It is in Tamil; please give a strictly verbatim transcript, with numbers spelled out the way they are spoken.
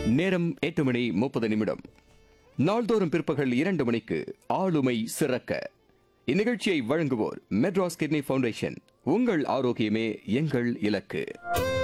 நேரம் எட்டு மணி முப்பது நிமிடம். நாள்தோறும் பிற்பகல் இரண்டு மணிக்கு ஆளுமை சிறக்க. இந்நிகழ்ச்சியை வழங்குவோர் மெட்ராஸ் கிட்னி ஃபவுண்டேஷன். உங்கள் ஆரோக்கியமே எங்கள் இலக்கு.